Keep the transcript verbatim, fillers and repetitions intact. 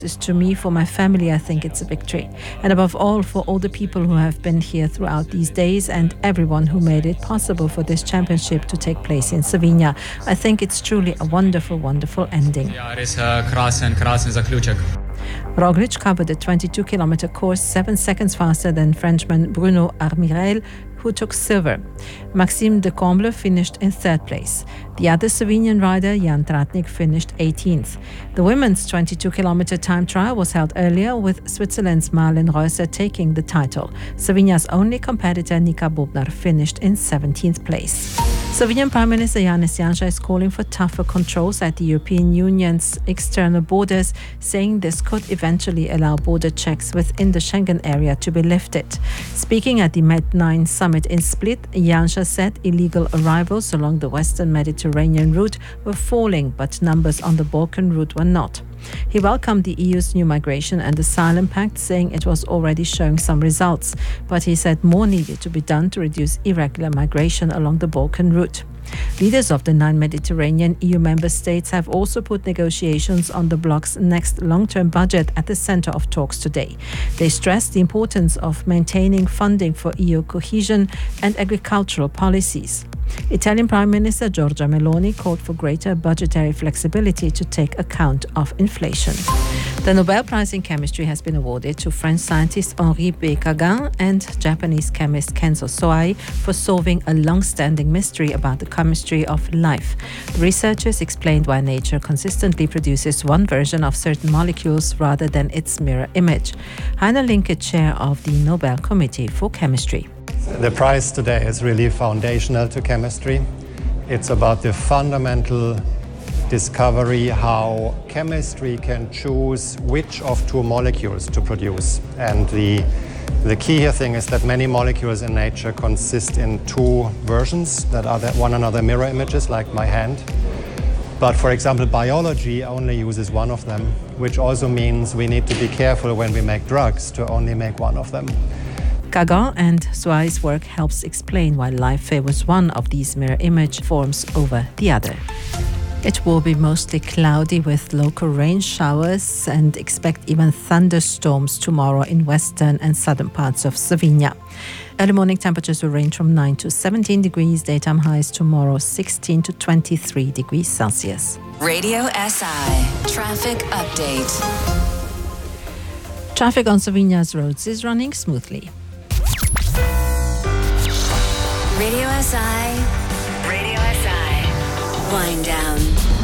To me, for my family, I think it's a victory. And above all, for all the people who have been here throughout these days and everyone who made it possible for this championship to take place in Slovenia. I think it's truly a wonderful, wonderful ending. Roglic covered the twenty-two kilometer course seven seconds faster than Frenchman Bruno Armirel, who took silver. Maxime de Comble finished in third place. The other Slovenian rider, Jan Tratnik, finished eighteenth. The women's twenty-two kilometer time trial was held earlier, with Switzerland's Marlen Reusser taking the title. Slovenia's only competitor, Nika Bobnar, finished in seventeenth place. Slovenian Prime Minister Janez Janša is calling for tougher controls at the European Union's external borders, saying this could eventually allow border checks within the Schengen area to be lifted. Speaking at the Med nine summit in Split, Janša said illegal arrivals along the western Mediterranean route were falling, but numbers on the Balkan route were not. He welcomed the E U's new migration and asylum pact, saying it was already showing some results, but he said more needed to be done to reduce irregular migration along the Balkan route. Leaders of the nine Mediterranean E U member states have also put negotiations on the bloc's next long-term budget at the center of talks today. They stressed the importance of maintaining funding for E U cohesion and agricultural policies. Italian Prime Minister Giorgia Meloni called for greater budgetary flexibility to take account of inflation. The Nobel Prize in Chemistry has been awarded to French scientist Henri B. Kagan and Japanese chemist Kenzo Soai for solving a long-standing mystery about the chemistry of life. The researchers explained why nature consistently produces one version of certain molecules rather than its mirror image. Heiner Linke, chair of the Nobel Committee for Chemistry. The prize today is really foundational to chemistry. It's about the fundamental discovery how chemistry can choose which of two molecules to produce. And the, the key here thing is that many molecules in nature consist in two versions that are one another mirror images, like my hand. But for example, biology only uses one of them, which also means we need to be careful when we make drugs to only make one of them. Kagan and Soai's work helps explain why life favors one of these mirror image forms over the other. It will be mostly cloudy with local rain showers, and expect even thunderstorms tomorrow in western and southern parts of Slovenia. Early morning temperatures will range from nine to seventeen degrees, daytime highs tomorrow sixteen to twenty-three degrees Celsius. Radio S I Traffic Update. Traffic on Slovenia's roads is running smoothly. Radio S I. Radio S I. Wind down.